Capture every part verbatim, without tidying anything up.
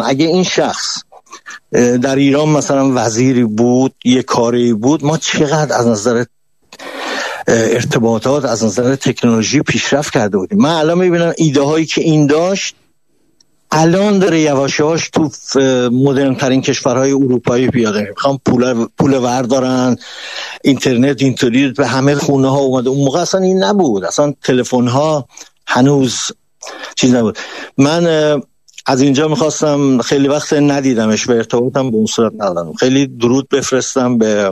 اگه این شخص در ایران مثلا وزیری بود، یه کاری بود، ما چقدر از نظر ارتباطات، از نظر تکنولوژی پیشرفت کرده بودیم. من الان میبینم ایده هایی که این داشت الان داره یواش یواش تو مدرن ترین کشورهای اروپایی پیاده میخوام پول پول وردارن، اینترنت اینطوری به همه خونه ها اومده. اون موقع اصلا این نبود، اصلا تلفن ها هنوز چیز نبود. من از اینجا میخواستم، خیلی وقت ندیدمش و ارتباطم به اون صورت ندارم، خیلی درود بفرستم به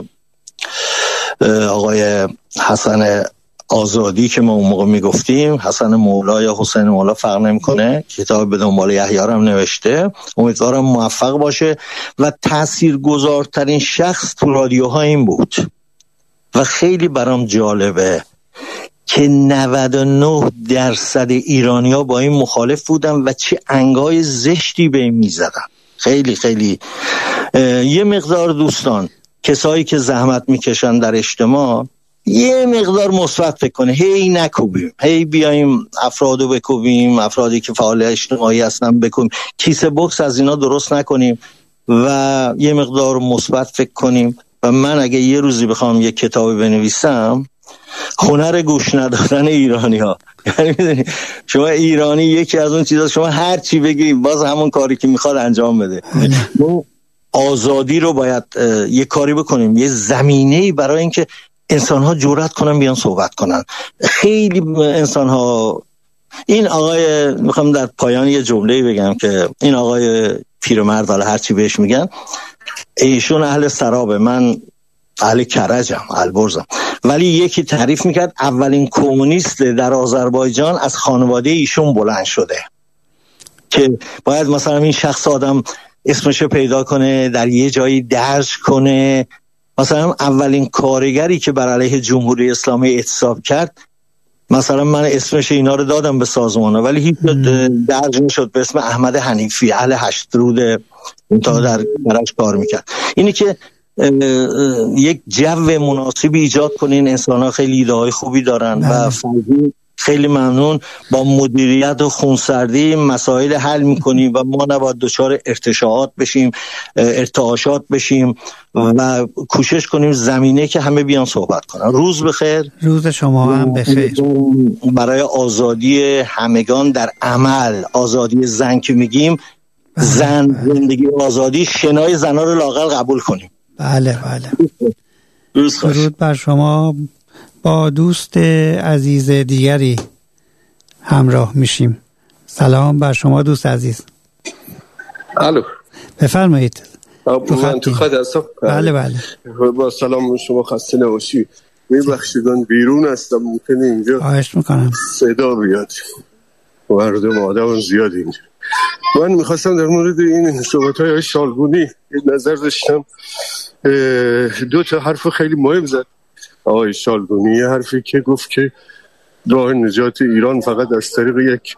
آقای حسن آزادی که ما اون موقع میگفتیم، حسن مولا یا حسین مولا فرق نمیکنه، کتاب به دنبال یحیی هم نوشته. امیدوارم موفق باشه و تاثیرگذارترین شخص تو رادیوها این بود و خیلی برام جالبه که نود و نه درصد ایرانی‌ها با این مخالف بودن و چه انگای زشتی به این میزدن. خیلی خیلی یه مقدار دوستان، کسایی که زحمت میکشن در اجتماع، یه مقدار مثبت فکر کنه، هی نکوبیم، هی بیایم افرادو بکوبیم، افرادی که فعال اجتماعی هستن بکوبیم، کیسه بوکس از اینا درست نکنیم و یه مقدار مثبت فکر کنیم. و من اگه یه روزی بخوام یه کتابی بنویسم، هنر گوش ندادن ایرانی ها. یعنی میدونی شما ایرانی یکی از اون چیزا، شما هر چی بگی باز همون کاری که میخواد انجام بده. آزادی رو باید یه کاری بکنیم، یه زمینه‌ای برای اینکه انسان‌ها جرأت کنن بیان صحبت کنن. خیلی انسان‌ها، این آقای، میخوام در پایان یه جمله‌ای بگم که این آقای پیرمرد، حالا هر چی بهش میگن، ایشون اهل سرابه، من اهل کرجم، البرزم، ولی یکی تعریف میکرد اولین کمونیست در آذربایجان از خانواده ایشون بلند شده، که باید مثلا این شخص آدم اسمشو پیدا کنه، در یه جایی درج کنه. مثلا اولین کارگری که بر علیه جمهوری اسلامی اعتصاب کرد، مثلا من اسمش اینا رو دادم به سازمانه، ولی هیچ درج نشد، به اسم احمد حنیفی، اهل هشت رود تا در برش کار میکرد. اینی که یک جو مناسبی ایجاد کنین، انسان ها خیلی ایده های خوبی دارن و خیلی ممنون. با مدیریت و خونسردی مسائل حل میکنیم و ما نباید دچار ارتشاعات بشیم، ارتعاشات بشیم و کوشش کنیم زمینه که همه بیان صحبت کنن. روز بخیر. روز شما هم بخیر. برای آزادی همگان در عمل، آزادی زن که میگیم، زن، زندگی آزادی، شنای زنها رو لااقل قبول کنیم. بله بله. روز خوش. درود بر شما. با دوست عزیز دیگری همراه میشیم. سلام بر شما دوست عزیز. الو، بفرمایید. من تو خط هستم. بله بله. با سلام شما، خسته نباشی. میبخشیدن بیرون هستم، ممکنه اینجا خواهش میکنم صدا بیاد، مردم آدم زیاد اینجا. من میخواستم در مورد این صحبت‌های شالگونی نظر داشتم. دو تا حرف خیلی مهم زد آقای شالگونی. یه حرفی که گفت که راه نجات ایران فقط از طریق یک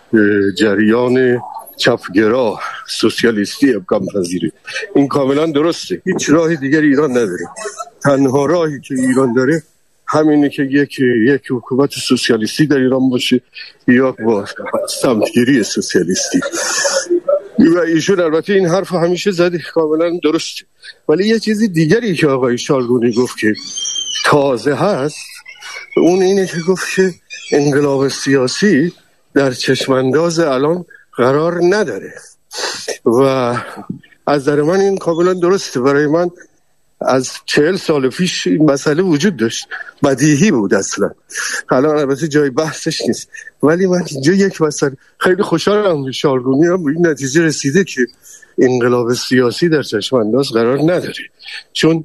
جریان چپگرا سوسیالیستی امکان پذیره. این کاملا درسته، هیچ راه دیگری ایران نداره. تنها راهی که ایران داره همینه که یک یک حکومت سوسیالیستی در ایران باشه یا با سمتگیری سوسیالیستی. و ایشون البته این حرف همیشه زده، کاملا درسته. ولی یه چیزی دیگری که آقای شالگونی گفت که تازه هست، اون اینه که گفت که انقلاب سیاسی در چشمانداز الان قرار نداره و از نظر من این کاملا درسته. برای من از چهل سال پیش این مسئله وجود داشت، بدیهی بود اصلا. الان البته جای بحثش نیست، ولی من اینجا یک مسئله خیلی خوشحالم که شالگونی هم به این نتیجه رسیده که انقلاب سیاسی در چشم انداز قرار نداره، چون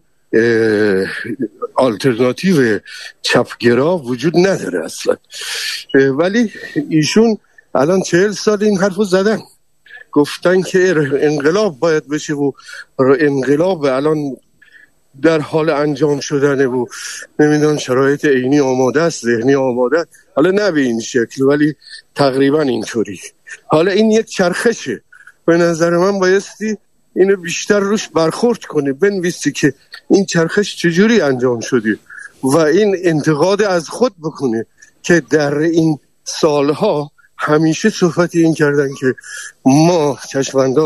آلترناتیو چپگرا وجود نداره اصلا. ولی ایشون الان چهل سال این حرفو زدن، گفتن که انقلاب باید بشه و انقلاب الان در حال انجام شدنه و نمیدونم شرایط عینی آماده است، ذهنی آماده است. حالا نه به این شکل ولی تقریبا اینطوری. حالا این یک چرخشه، به نظر من بایستی اینو بیشتر روش برخورد کنه، بنویسی که این چرخش چجوری انجام شده و این انتقاد از خود بکنه که در این سالها همیشه صحبت این کردن که ما چشم‌انداز